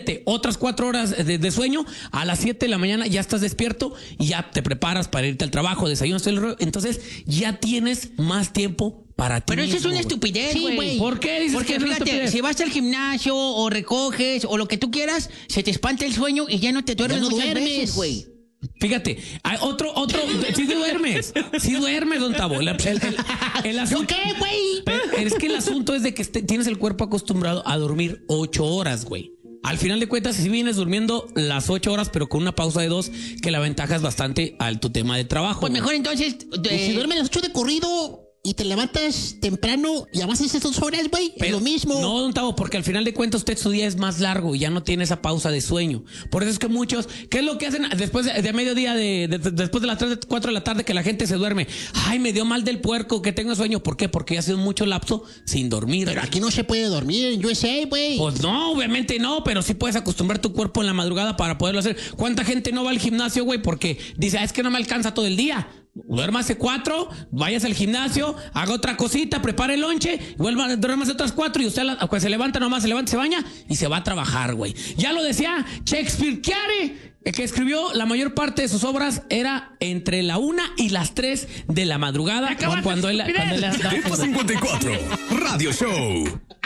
7, otras 4 horas de sueño, a las 7 de la mañana ya estás despierto y ya te preparas para irte al trabajo, desayunas, entonces ya tienes más tiempo para ti. Pero eso es mismo, una güey. estupidez, güey. Sí, ¿por qué dices Porque que es una fíjate, estupidez? si vas al gimnasio o recoges o lo que tú quieras, se te espanta el sueño y ya no te duermes muchas veces, güey. Fíjate, hay otro, sí duermes, don Tavo. El asunto, ¿Qué, güey? es que el asunto es de que tienes el cuerpo acostumbrado a dormir 8 horas, güey. Al final de cuentas, si vienes durmiendo las 8 horas, pero con una pausa de 2, que la ventaja es bastante al tu tema de trabajo. Pues güey. mejor entonces... Si duermes las 8 de corrido y te levantas temprano y avanzas esas 2 horas, güey, es lo mismo. No, don Tavo, porque al final de cuentas usted su día es más largo y ya no tiene esa pausa de sueño. Por eso es que muchos, ¿qué es lo que hacen después de mediodía, después de las 3, 4 de la tarde que la gente se duerme? Ay, me dio mal del puerco, que tengo sueño. ¿Por qué? Porque ya ha sido mucho lapso sin dormir. Pero aquí no se puede dormir en USA, güey. Pues no, obviamente no, pero sí puedes acostumbrar tu cuerpo en la madrugada para poderlo hacer. ¿Cuánta gente no va al gimnasio, güey? Porque dice, es que no me alcanza todo el día. Duérmase 4, vayas al gimnasio, haga otra cosita, prepare el lonche, vuelva, duérmase otras 4 y usted pues se levanta nomás, se baña y se va a trabajar, güey. Ya lo decía Shakespeare, el que escribió la mayor parte de sus obras era entre la 1 y las 3 de la madrugada. Cuando él Tiempo 54, Radio Show.